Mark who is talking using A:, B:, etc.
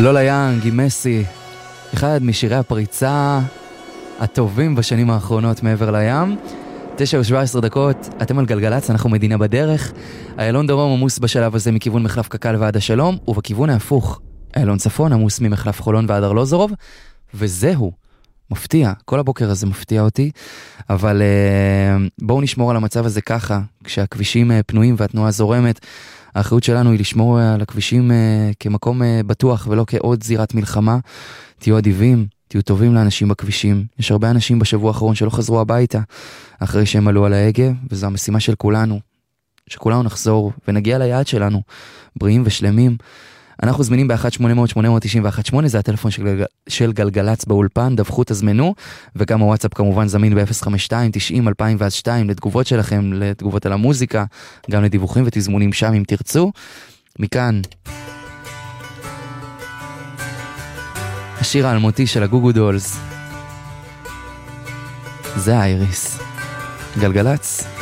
A: לולה יאנג עם מסי, אחד משירי הפריצה הטובים בשנים האחרונות מעבר לים. 9:17, אתם על גלגלץ, אנחנו מדינה בדרך. איילון דרום עמוס בשלב הזה מכיוון מחלף קקל ועד השלום, ובכיוון ההפוך, איילון צפון עמוס ממחלף חולון ועד ארלוזורוב, וזהו, מפתיע, כל הבוקר הזה מפתיע אותי, אבל בואו נשמור על המצב הזה ככה, כשהכבישים פנויים והתנועה זורמת. האחריות שלנו היא לשמור על הכבישים כמקום בטוח ולא כעוד זירת מלחמה. תהיו אדיבים, תהיו טובים לאנשים בכבישים. יש הרבה אנשים בשבוע האחרון שלא חזרו הביתה אחרי שהם עלו על ההגה, וזו המשימה של כולנו, שכולנו נחזור ונגיע ליעד שלנו, בריאים ושלמים. אנחנו זמינים ב-1-800-891-8, זה הטלפון של גלגלץ באולפן, דווחו, תזמנו, וגם הוואטסאפ כמובן זמין ב-052-90-2002 לתגובות שלכם, לתגובות על המוזיקה, גם לדיווחים ותזמונים שם אם תרצו. מכאן, השיר האלמותי של הגוגו דולס, זה האיריס. גלגלץ.